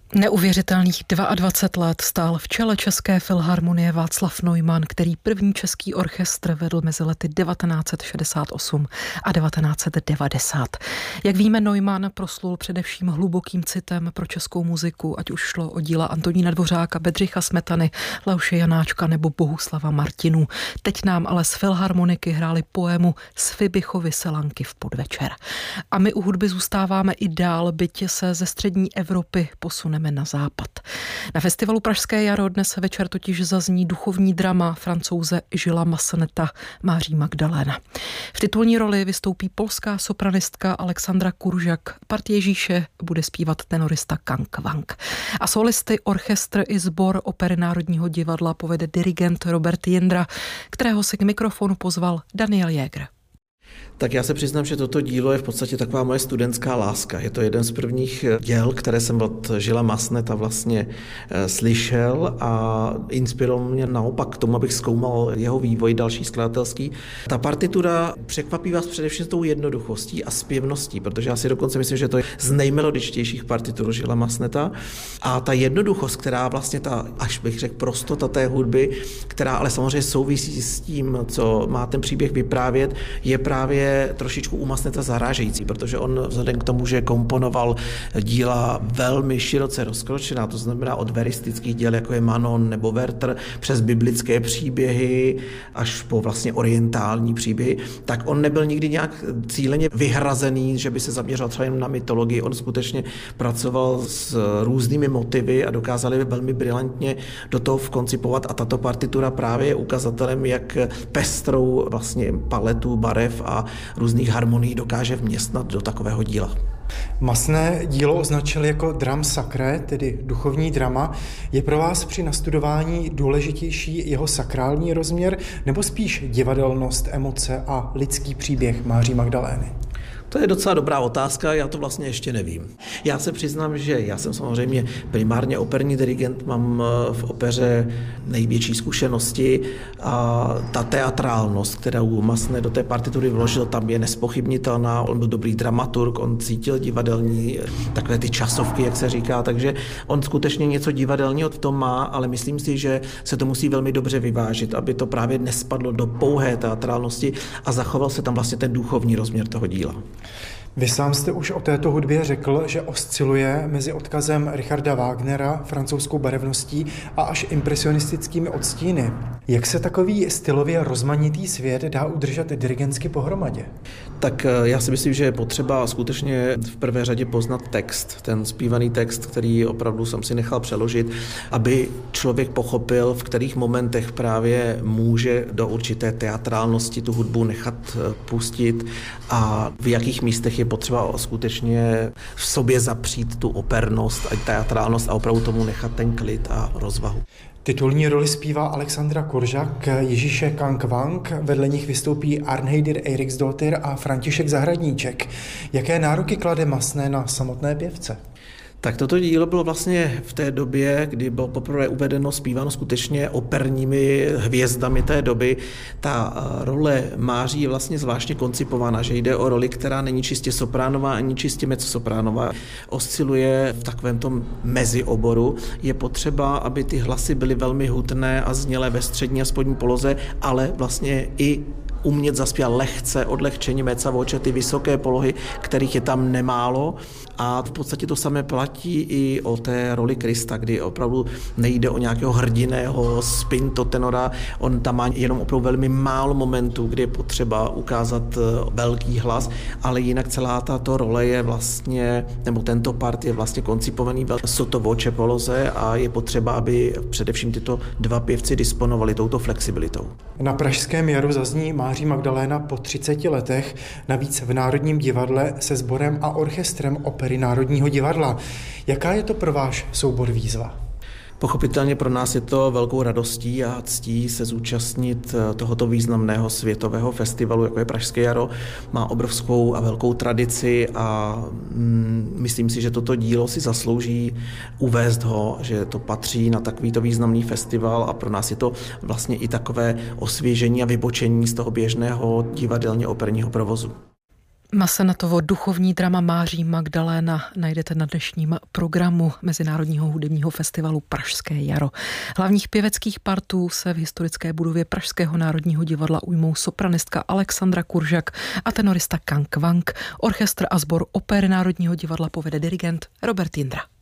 Neuvěřitelných 22 let stál v čele České filharmonie Václav Neumann, který první český orchestr vedl mezi lety 1968 a 1990. Jak víme, Neumann proslul především hlubokým citem pro českou muziku, ať už šlo o díla Antonína Dvořáka, Bedřicha Smetany, Leoše Janáčka nebo Bohuslava Martinů. Teď nám ale z filharmoniky hráli poému z Fibichovy Selanky v podvečer. A my u hudby zůstáváme i dál, byť se ze střední Evropy posuneme na západ. Na festivalu Pražské jaro dnes večer totiž zazní duchovní drama Francouze Gillesa Masseneta Máří Magdaléna. V titulní roli vystoupí polská sopranistka Alexandra Kuržak. Part Ježíše bude zpívat tenorista Kang Wang. A solisty, orchestr i sbor Opery Národního divadla povede dirigent Robert Jindra, kterého si k mikrofonu pozval Daniel Jäger. Tak já se přiznám, že toto dílo je v podstatě taková moje studentská láska. Je to jeden z prvních děl, které jsem od Gillese Massenneta vlastně slyšel a inspiroval mě naopak k tomu, abych zkoumal jeho vývoj další skladatelský. Ta partitura překvapí vás především tou jednoduchostí a zpěvností, protože já si dokonce myslím, že to je z nejmelodičtějších partitur Gillese Massenneta. A ta jednoduchost, která vlastně až bych řekl prostota té hudby, která ale samozřejmě souvisí s tím, co má ten příběh vyprávět, je právě trošičku u Massenneta zarážející, protože on vzhledem k tomu, že komponoval díla velmi široce rozkročená, to znamená od veristických děl, jako je Manon nebo Werther, přes biblické příběhy až po vlastně orientální příběhy, tak on nebyl nikdy nějak cíleně vyhrazený, že by se zaměřil třeba jen na mytologii. On skutečně pracoval s různými motivy a dokázal je velmi brilantně do toho vkoncipovat a tato partitura právě je ukazatelem, jak pestrou vlastně paletu barev a různých harmonií dokáže vměstnat do takového díla. Masné dílo označil jako dram sacré, tedy duchovní drama. Je pro vás při nastudování důležitější jeho sakrální rozměr nebo spíš divadelnost, emoce a lidský příběh Máří Magdalény? To je docela dobrá otázka, já to vlastně ještě nevím. Já se přiznám, že já jsem samozřejmě primárně operní dirigent, mám v opeře největší zkušenosti a ta teatrálnost, kterou Massenet do té partitury vložil, tam je nespochybnitelná. On byl dobrý dramaturg, on cítil divadelní, takové ty časovky, jak se říká, takže on skutečně něco divadelního v tom má, ale myslím si, že se to musí velmi dobře vyvážit, aby to právě nespadlo do pouhé teatrálnosti a zachoval se tam vlastně ten duchovní rozměr toho díla. Vy sám jste už o této hudbě řekl, že osciluje mezi odkazem Richarda Wagnera, francouzskou barevností a až impresionistickými odstíny. Jak se takový stylově rozmanitý svět dá udržet dirigentsky pohromadě? Tak já si myslím, že je potřeba skutečně v prvé řadě poznat text, ten zpívaný text, který opravdu jsem si nechal přeložit, aby člověk pochopil, v kterých momentech právě může do určité teatrálnosti tu hudbu nechat pustit a v jakých místech je potřeba skutečně v sobě zapřít tu opernost a teatrálnost a opravdu tomu nechat ten klid a rozvahu. Titulní roli zpívá Alexandra Kuržak, Ježíše Kang Wang, vedle nich vystoupí Arnheidir Eiríksdóttir a František Zahradníček. Jaké nároky klade Massenet na samotné pěvce? Tak toto dílo bylo vlastně v té době, kdy bylo poprvé uvedeno, zpíváno skutečně operními hvězdami té doby. Ta role Máří je vlastně zvláštně koncipována, že jde o roli, která není čistě sopránová ani čistě mezzosopránová. Osciluje v takovém tom mezioboru. Je potřeba, aby ty hlasy byly velmi hutné a znělé ve střední a spodní poloze, ale vlastně i umět zaspívat lehce, odlehčeně mezza voce, ty vysoké polohy, kterých je tam nemálo. A v podstatě to samé platí i o té roli Krista, kdy opravdu nejde o nějakého hrdiného spinto tenora. On tam má jenom opravdu velmi málo momentů, kdy je potřeba ukázat velký hlas, ale jinak celá tato role je vlastně, nebo tento part je vlastně koncipovaný v sotto voce poloze a je potřeba, aby především tyto dva pěvci disponovali touto flexibilitou. Na Pražském jaru zazní Máří Magdaléna po 30 letech, navíc v Národním divadle se sborem a orchestrem Opery Národního divadla. Jaká je to pro váš soubor výzva? Pochopitelně pro nás je to velkou radostí a ctí se zúčastnit tohoto významného světového festivalu, jako je Pražské jaro. Má obrovskou a velkou tradici a myslím si, že toto dílo si zaslouží uvést ho, že to patří na takovýto významný festival a pro nás je to vlastně i takové osvěžení a vybočení z toho běžného divadelně operního provozu. Masenatovo duchovní drama Máří Magdaléna najdete na dnešním programu Mezinárodního hudebního festivalu Pražské jaro. Hlavních pěveckých partů se v historické budově Pražského národního divadla ujmou sopranistka Alexandra Kuržak a tenorista Kang Wang. Orchestr a sbor Opery Národního divadla povede dirigent Robert Jindra.